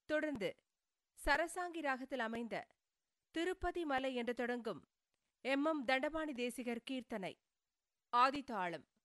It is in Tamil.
தொடர்ந்து சரசாங்கி ராகத்தில் அமைந்த திருப்பதி மலை என்று தொடங்கும் எம் தண்டபாணி தேசிகர் கீர்த்தனை ஆதிதாளம்.